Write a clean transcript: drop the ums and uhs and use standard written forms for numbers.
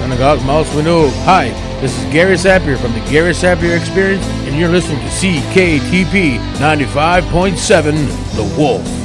Synagogue Mouse Winnow. Hi, this is Gary Sapir from the Gary Sapir Experience, and you're listening to CKTP 95.7 The Wolf.